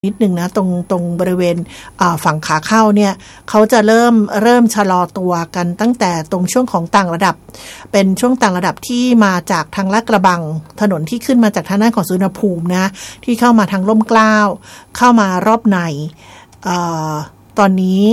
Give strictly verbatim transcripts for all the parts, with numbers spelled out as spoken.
นิดนึงนะตรงตรงบริเวณฝั่งขาเข้าเนี่ยเขาจะเริ่มเริ่มชะลอตัวกันตั้งแต่ตรงช่วงของต่างระดับเป็นช่วงต่างระดับที่มาจากทางลาดกระบังถนนที่ขึ้นมาจากทางด้านของสุวรรณภูมินะที่เข้ามาทางร่มเกล้าเข้ามารอบในเอ่อตอนนี้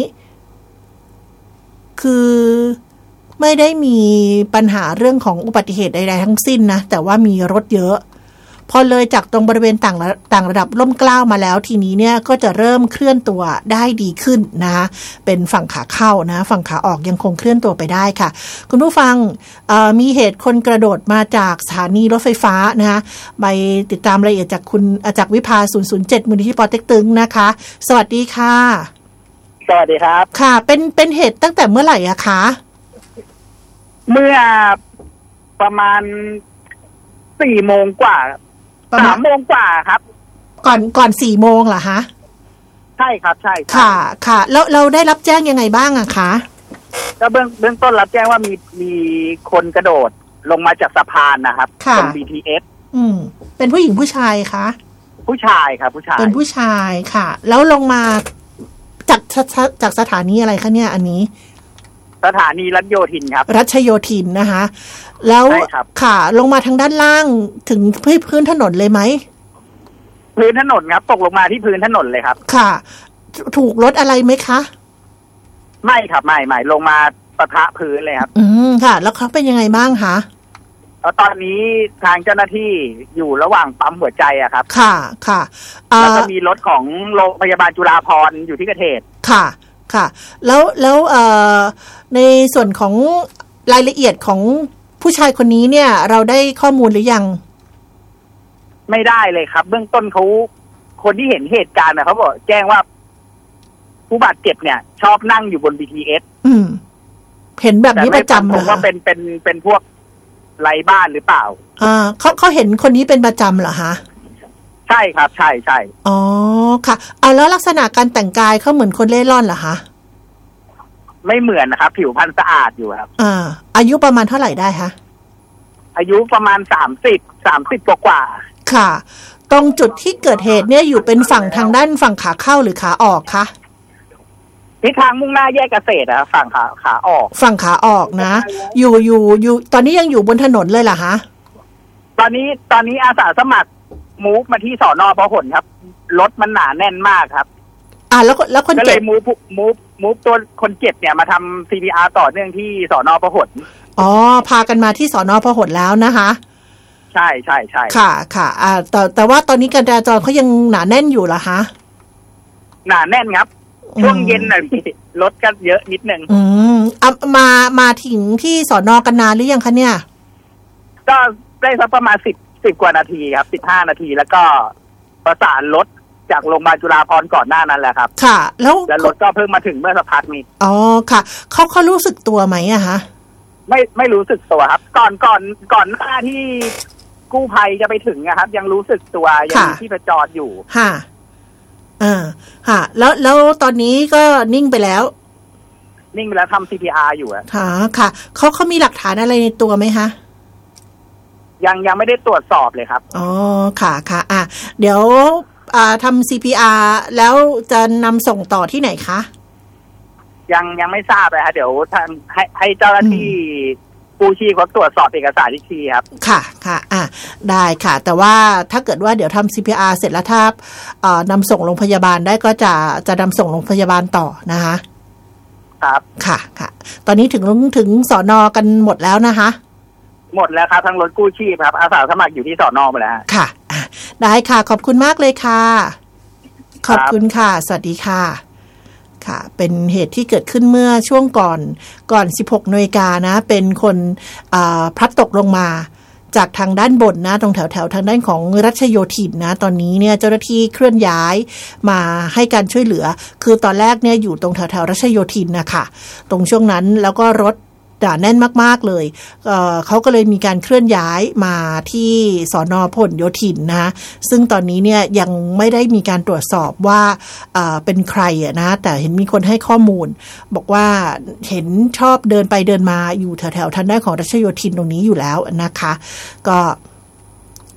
คือไม่ได้มีปัญหาเรื่องของอุบัติเหตุใดๆทั้งสิ้นนะแต่ว่ามีรถเยอะพอเลยจากตรงบริเวณต่างต่างระดับร่มเกล้ามาแล้วทีนี้เนี่ยก็จะเริ่มเคลื่อนตัวได้ดีขึ้นนะเป็นฝั่งขาเข้านะฝั่งขาออกยังคงเคลื่อนตัวไปได้ค่ะคุณผู้ฟังมีเหตุคนกระโดดมาจากสถานีรถไฟฟ้านะคะไปติดตามรายละเอียดจากคุณจากวิภาศูนย์ศูนย์เจ็ดมูลนิธิปอเต็กตึงนะคะสวัสดีค่ะสวัสดีครับค่ะเป็นเป็นเหตุตั้งแต่เมื่อไหร่อะคะเมื่อประมาณสี่โมงกว่าสามโมงกว่าครับก่อนก่อนสี่โมงเหรอคะใช่ครับใช่ค่ะค่ะแล้วเราได้รับแจ้งยังไงบ้างอะคะก็เบื้องเบื้องต้นรับแจ้งว่ามีมีคนกระโดดลงมาจากสะพานนะครับตรง บี ที เอสอืมเป็นผู้หญิงผู้ชายคะผู้ชายครับผู้ชายเป็นผู้ชายค่ะแล้วลงมาจากจากสถานีอะไรคะเนี่ยอันนี้สถานีรัชโยธินครับรัชโยธินนะคะแล้วค่ะลงมาทางด้านล่างถึงพื้นถนนเลยไหมพื้นถนนครับตกลงมาที่พื้นถนนเลยครับค่ะถูกรถอะไรไหมคะไม่ครับไม่ไม่ลงมาปะทะพื้นเลยครับอืมค่ะแล้วเขาเป็นยังไงบ้างคะตอนนี้ทางเจ้าหน้าที่อยู่ระหว่างปั๊มหัวใจอะครับค่ะค่ะแล้วก็มีรถของโรงพยาบาลจุฬาภรณ์อยู่ที่เกิดเหตุค่ะค่ะแล้วแล้วเอ่อในส่วนของรายละเอียดของผู้ชายคนนี้เนี่ยเราได้ข้อมูลหรือยังไม่ได้เลยครับเบื้องต้นเขาคนที่เห็นเหตุการณ์นะเขาบอกแจ้งว่าผู้บาดเจ็บเนี่ยชอบนั่งอยู่บน บี ที เอสอืมเห็นแบบนี้ประจำเลยว่าเป็นเป็นเป็นพวกไร้บ้านหรือเปล่าอ่าเขาเขาเห็นคนนี้เป็นประจำเหรอคะใช่ครับใช่ใช่อ๋อค่ะเอาแล้วลักษณะการแต่งกายเขาเหมือนคนเล่ร่อนเหรอคะไม่เหมือนนะครับผิวพรรณสะอาดอยู่ครับอ่าอายุประมาณเท่าไหร่ได้คะอายุประมาณสามสิบสามสิบกว่าค่ะตรงจุดที่เกิดเหตุเนี่ยอยู่เป็นฝั่งทางด้านฝั่งขาเข้าหรือขาออกคะทิศทางมุ่งหน้าแยกเกษตรอะฝั่งขาขาออกฝั่งขาออกนะอยู่อยู่อยู่ตอนนี้ยังอยู่บนถนนเลยเหรอคะตอนนี้ตอนนี้อาสาสมัครมูฟมาที่สน.พหลครับรถมันหนาแน่นมากครับอ่าแล้วแล้วคนเจ็บก็เลยมูฟมูฟมูฟตัวคนเจ็บเนี่ยมาทำ ซี พี อาร์ ต่อเนื่องที่สน.พหลอ๋อพากันมาที่สน.พหลแล้วนะคะใช่ใช่ใช่ค่ะค่ะอ่าแต่แต่ว่าตอนนี้การจราจรเขายังหนาแน่นอยู่เหรอคะหนาแน่นครับช่วงเย็นนะพี่รถก็เยอะนิดนึงอืมอ่ะมามาถึงที่สน.กันนานหรือยังคะเนี่ยก็ได้สักประมาณสิบสิบกว่านาทีครับสิบห้านาทีแล้วก็ประสานรถจากโรงพยาบาลจุฬาภรณ์ก่อนหน้านั้นแหละครับค่ะแล้วแล้วรถก็เพิ่งมาถึงเมื่อสักพักนี้อ๋อค่ะเขาเขารู้สึกตัวไหมอะคะไม่ไม่รู้สึกตัวครับก่อนก่อนก่อนหน้าที่กู้ภัยจะไปถึงนะครับยังรู้สึกตัวยังมีที่ประจรอยู่ค่ะอ่าค่ะแล้วแล้วตอนนี้ก็นิ่งไปแล้วนิ่งไปแล้วทำ ซี พี อาร์ อยู่อะค่ะค่ะเขาเขามีหลักฐานอะไรในตัวไหมคะยังยังไม่ได้ตรวจสอบเลยครับอ๋อค่ะค่ะอ่ะเดี๋ยวอ่าทำ ซี พี อาร์ แล้วจะนำส่งต่อที่ไหนคะยังยังไม่ทราบเลยครับเดี๋ยวทางให้ให้เจ้าหน้าที่กู้ชีพเขาตรวจสอบเอกสารอีกทีครับค่ะค่ะอ่ะได้ค่ะแต่ว่าถ้าเกิดว่าเดี๋ยวทำ ซี พี อาร์ เสร็จแล้วถ้าเอ่อนำส่งโรงพยาบาลได้ก็จะจะนำส่งโรงพยาบาลต่อนะคะครับค่ะค่ะตอนนี้ถึงถึงสน.กันหมดแล้วนะคะหมดแล้วครับทั้งรถกู้ชีพครับอาสาสมัครอยู่ที่สน.หมดแล้วค่ะได้ค่ะขอบคุณมากเลยค่ะขอบคุณค่ะสวัสดีค่ะค่ะเป็นเหตุที่เกิดขึ้นเมื่อช่วงก่อนก่อน สิบหกนาฬิกานะเป็นคนอ่าพลัดตกลงมาจากทางด้านบนนะตรงแถวแถวทางด้านของรัชโยธินนะตอนนี้เนี่ยเจ้าหน้าที่เคลื่อนย้ายมาให้การช่วยเหลือคือตอนแรกเนี่ยอยู่ตรงแถวแถวรัชโยธินนะคะตรงช่วงนั้นแล้วก็รถหนาแน่นมากๆเลย เอ่อ เขาก็เลยมีการเคลื่อนย้ายมาที่สน.พหลโยธินนะซึ่งตอนนี้เนี่ยยังไม่ได้มีการตรวจสอบว่าเอ่อเป็นใครอ่ะนะแต่เห็นมีคนให้ข้อมูลบอกว่าเห็นชอบเดินไปเดินมาอยู่แถวๆทางด้านของรัชโยธินตรงนี้อยู่แล้วนะคะก็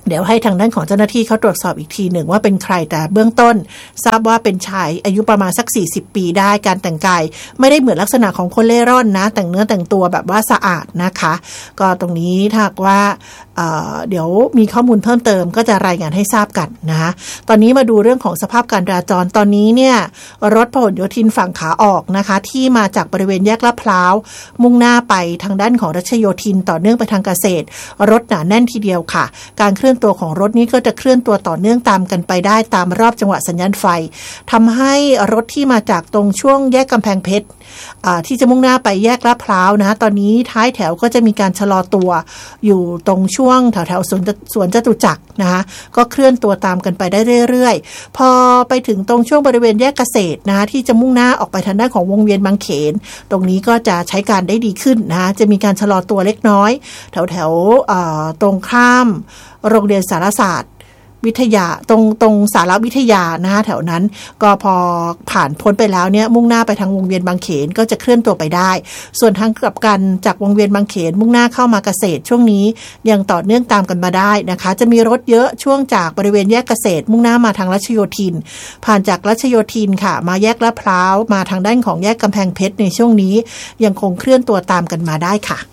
เดี๋ยวให้ทางด้านของเจ้าหน้าที่เขาตรวจสอบอีกทีหนึ่งว่าเป็นใครแต่เบื้องต้นทราบว่าเป็นชายอายุประมาณสักสี่สิบปีได้การแต่งกายไม่ได้เหมือนลักษณะของคนเล่ร่อนนะแต่งเนื้อแต่งตัวแบบว่าสะอาดนะคะก็ตรงนี้ถ้าว่าเอ่อเดี๋ยวมีข้อมูลเพิ่มเติมก็จะรายงานให้ทราบกันนะคะตอนนี้มาดูเรื่องของสภาพการจราจรตอนนี้เนี่ยรถพหลโยธินฝั่งขาออกนะคะที่มาจากบริเวณแยกลาดพร้าวมุ่งหน้าไปทางด้านของรัชโยธินต่อเนื่องไปทางเกษตรรถหนาแน่นทีเดียวค่ะการเคลื่อนตัวของรถนี้ก็จะเคลื่อนตัวต่อเนื่องตามกันไปได้ตามรอบจังหวะสัญญาณไฟทำให้รถที่มาจากตรงช่วงแยกกำแพงเพชรที่จะมุ่งหน้าไปแยกลาดพร้าวนะตอนนี้ท้ายแถวก็จะมีการชะลอตัวอยู่ตรงช่วงแถวแถวสวนสวนจตุจักรนะคะก็เคลื่อนตัวตามกันไปได้เรื่อยๆพอไปถึงตรงช่วงบริเวณแยกเกษตรนะคะที่จะมุ่งหน้าออกไปทางด้านของวงเวียนบางเขนตรงนี้ก็จะใช้การได้ดีขึ้นนะคะจะมีการชะลอตัวเล็กน้อยแถวแถวตรงข้ามโรงเรียนสารศาสตร์วิทยาตรงตรงสารวิทยานะคะแถวนั้นก็พอผ่านพ้นไปแล้วเนี่ยมุ่งหน้าไปทางวงเวียนบางเขนก็จะเคลื่อนตัวไปได้ส่วนทางกลับกันจากวงเวียนบางเขนมุ่งหน้าเข้ามาเกษตรช่วงนี้ยังต่อเนื่องตามกันมาได้นะคะจะมีรถเยอะช่วงจากบริเวณแยกเกษตรมุ่งหน้ามาทางรัชโยธินผ่านจากรัชโยธินค่ะมาแยกลาดพร้าวมาทางด้านของแยกกำแพงเพชรในช่วงนี้ยังคงเคลื่อนตัวตามกันมาได้ค่ะ